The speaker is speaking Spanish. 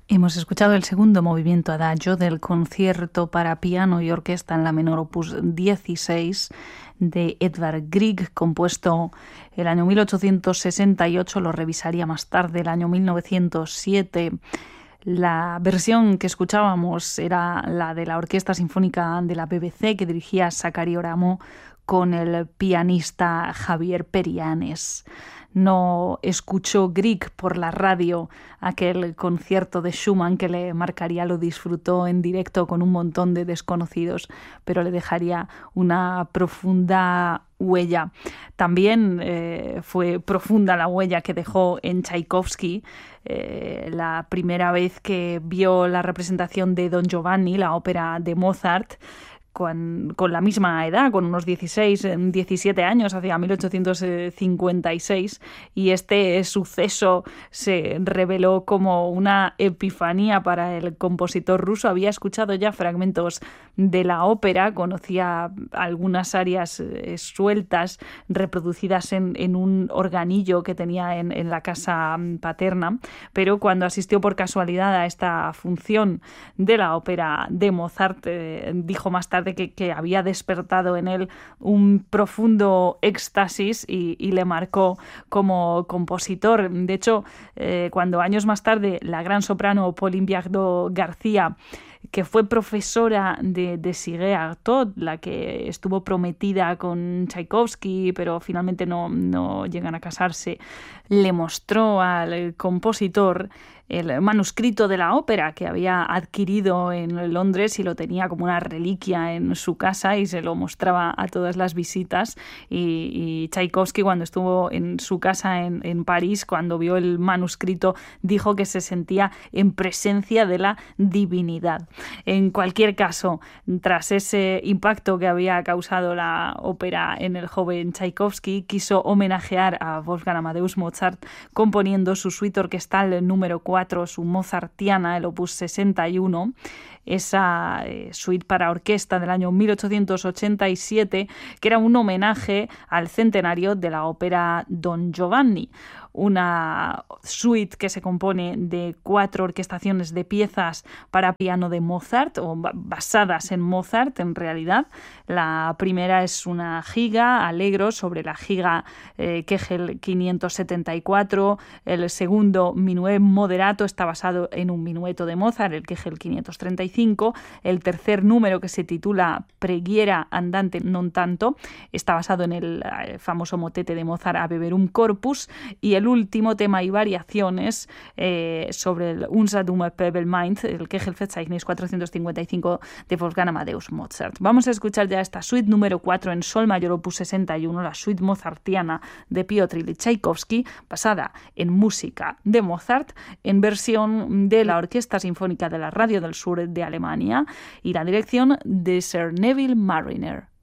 Hemos escuchado el segundo movimiento adagio del concierto para piano y orquesta en la menor opus 16 de Edvard Grieg, compuesto el año 1868, lo revisaría más tarde, el año 1907. La versión que escuchábamos era la de la Orquesta Sinfónica de la BBC, que dirigía Sakari Oramo con el pianista Javier Perianes. No escuchó Grieg por la radio aquel concierto de Schumann que le marcaría, lo disfrutó en directo con un montón de desconocidos, pero le dejaría una profunda huella. También fue profunda la huella que dejó en Tchaikovsky la primera vez que vio la representación de Don Giovanni, la ópera de Mozart, con la misma edad, con unos 16, 17 años, hacia 1856, y este suceso se reveló como una epifanía para el compositor ruso. Había escuchado ya fragmentos de la ópera, conocía algunas arias sueltas reproducidas en un organillo que tenía en la casa paterna, pero cuando asistió por casualidad a esta función de la ópera de Mozart, dijo más tarde que había despertado en él un profundo éxtasis y le marcó como compositor. De hecho, cuando años más tarde la gran soprano Pauline Viardot García, que fue profesora de Sigue Artaud, la que estuvo prometida con Tchaikovsky, pero finalmente no llegan a casarse, le mostró al compositor el manuscrito de la ópera que había adquirido en Londres y lo tenía como una reliquia en su casa y se lo mostraba a todas las visitas. Y Tchaikovsky, cuando estuvo en su casa en París, cuando vio el manuscrito, dijo que se sentía en presencia de la divinidad. En cualquier caso, tras ese impacto que había causado la ópera en el joven Tchaikovsky, quiso homenajear a Wolfgang Amadeus Mozart componiendo su suite orquestal número 4, su Mozartiana, el opus 61, esa suite para orquesta del año 1887, que era un homenaje al centenario de la ópera Don Giovanni. Una suite que se compone de 4 orquestaciones de piezas para piano de Mozart, o basadas en Mozart en realidad. La primera es una giga, Allegro, sobre la giga Kegel 574. El segundo, Minuet Moderato, está basado en un minueto de Mozart, el Kegel 535. El tercer número, que se titula Preghiera andante non tanto, está basado en el famoso motete de Mozart Ave Verum Corpus. Y el último tema y variaciones sobre el Unsadum Pebelmeint, el Kegelverzeichnis 455 de Wolfgang Amadeus Mozart. Vamos a escuchar ya esta suite número 4 en sol mayor opus 61, la suite mozartiana de Piotr Ilich Tchaikovsky, basada en música de Mozart, en versión de la Orquesta Sinfónica de la Radio del Sur de Alemania y la dirección de Sir Neville Marriner.